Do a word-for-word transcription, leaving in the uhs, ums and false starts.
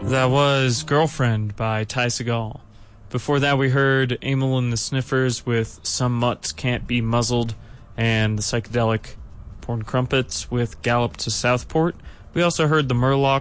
That was Girlfriend by Ty Segall. Before that, we heard Emil and the Sniffers with Some Mutts Can't Be Muzzled, and the psychedelic Porn Crumpets with Gallop to Southport. We also heard the Murlocs